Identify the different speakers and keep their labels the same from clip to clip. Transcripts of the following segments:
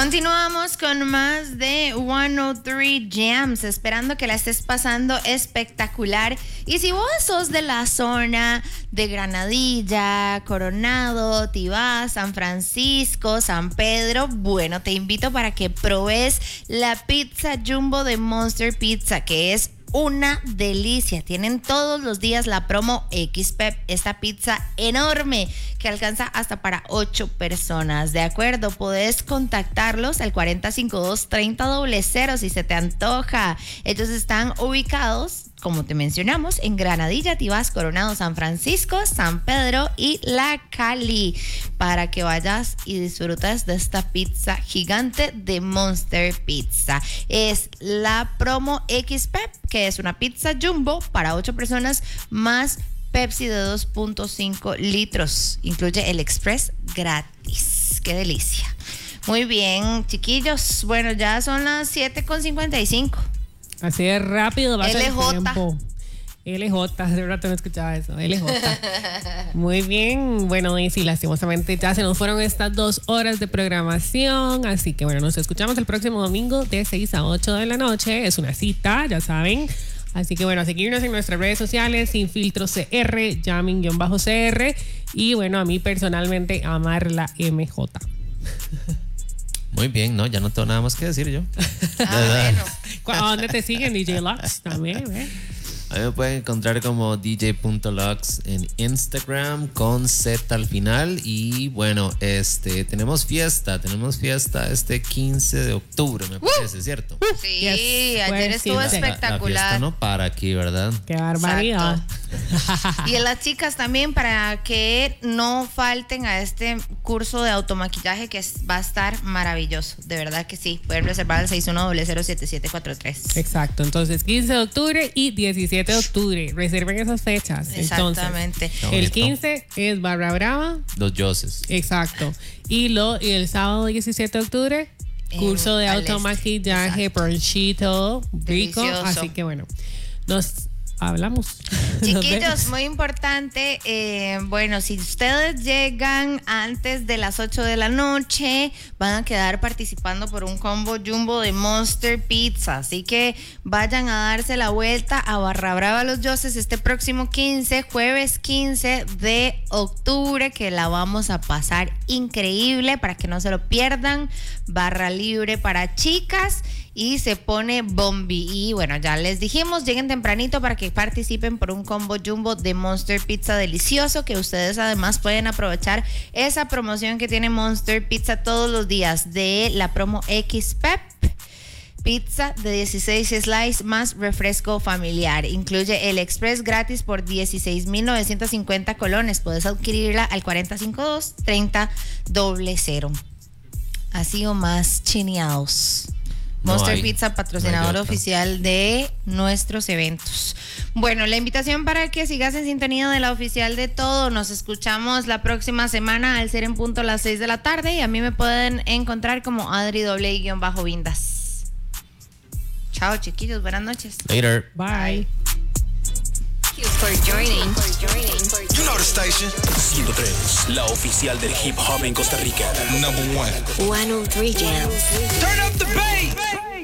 Speaker 1: Continuamos con más de 103 Jams, esperando que la estés pasando espectacular. Y si vos sos de la zona de Granadilla, Coronado, Tibá, San Francisco, San Pedro, bueno, te invito para que pruebes la pizza Jumbo de Monster Pizza, que es una delicia. Tienen todos los días la promo XPEP, esta pizza enorme que alcanza hasta para 8 personas. De acuerdo, podés contactarlos al 4052-3000 si se te antoja. Ellos están ubicados, como te mencionamos, en Granadilla, Tibás, Coronado, San Francisco, San Pedro y La Cali, para que vayas y disfrutes de esta pizza gigante de Monster Pizza. Es la promo XPEP, que es una pizza jumbo para 8 personas más Pepsi de 2.5 litros. Incluye el express gratis. ¡Qué delicia! Muy bien, chiquillos. Bueno, ya son las 7:55.
Speaker 2: Así de rápido va a ser el tiempo.
Speaker 1: LJ,
Speaker 2: hace rato no escuchaba eso. LJ. Muy bien. Bueno, y sí, lastimosamente ya se nos fueron estas 2 horas de programación. Así que bueno, nos escuchamos el próximo domingo de 6 a 8 de la noche. Es una cita, ya saben. Así que bueno, a seguirnos en nuestras redes sociales, Sin Filtro CR, Jamming-CR. Y bueno, a mí personalmente, Amarla MJ.
Speaker 3: Muy bien, no, ya no tengo nada más que decir yo.
Speaker 1: Bueno.
Speaker 2: ¿A dónde te siguen? DJ Lux también, ¿eh?
Speaker 3: A mí me pueden encontrar como DJ.lux en Instagram con Z al final. Y bueno, tenemos fiesta este 15 de octubre, me parece, ¿cierto?
Speaker 1: Sí, yes. Ayer estuvo espectacular.
Speaker 3: La fiesta no para aquí, ¿verdad?
Speaker 2: Qué barbaridad.
Speaker 1: Y a las chicas también, para que no falten a este curso de automaquillaje que va a estar maravilloso. De verdad que sí. Pueden reservar al 61007743.
Speaker 2: Exacto. Entonces, 15 de octubre y 17 de octubre. Reserven esas fechas.
Speaker 1: Exactamente.
Speaker 2: Entonces, el 15 es Barra Brava.
Speaker 3: Los Yoses.
Speaker 2: Exacto. Y el sábado 17 de octubre, curso de automaquillaje, bronchito, rico.
Speaker 1: Delicioso.
Speaker 2: Así que bueno, nos hablamos.
Speaker 1: Chiquillos, muy importante, bueno, si ustedes llegan antes de las 8 de la noche, van a quedar participando por un combo jumbo de Monster Pizza, así que vayan a darse la vuelta a Barra Brava Los Yoses este próximo jueves 15 de octubre, que la vamos a pasar increíble, para que no se lo pierdan. Barra libre para chicas y se pone bombi. Y bueno, ya les dijimos, lleguen tempranito para que participen por un combo jumbo de Monster Pizza delicioso, que ustedes además pueden aprovechar esa promoción que tiene Monster Pizza todos los días de la promo XPEP. Pizza de 16 slices más refresco familiar. Incluye el express gratis por 16,950 colones. Puedes adquirirla al 4052-3000. Así o más chineados. Monster Pizza, patrocinador oficial de nuestros eventos. Bueno, la invitación para que sigas en sintonía de la oficial de todo. Nos escuchamos la próxima semana al ser en punto a las 6 de la tarde. Y a mí me pueden encontrar como Adri_Vindas. Chao, chiquillos. Buenas noches.
Speaker 3: Later.
Speaker 2: Bye.
Speaker 4: For joining.
Speaker 5: You know the station. 103, la oficial del hip hop en Costa Rica. Number
Speaker 4: 103 Jams.
Speaker 5: Turn up the bass.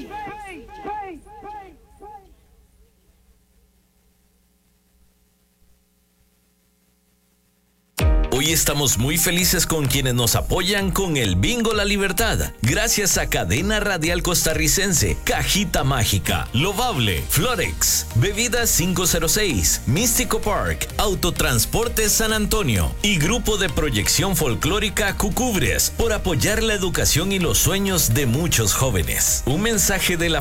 Speaker 6: Hoy estamos muy felices con quienes nos apoyan con el Bingo La Libertad. Gracias a Cadena Radial Costarricense, Cajita Mágica, Lovable, Florex, Bebidas 506, Místico Park, Autotransporte San Antonio y Grupo de Proyección Folclórica Cucubres, por apoyar la educación y los sueños de muchos jóvenes. Un mensaje de la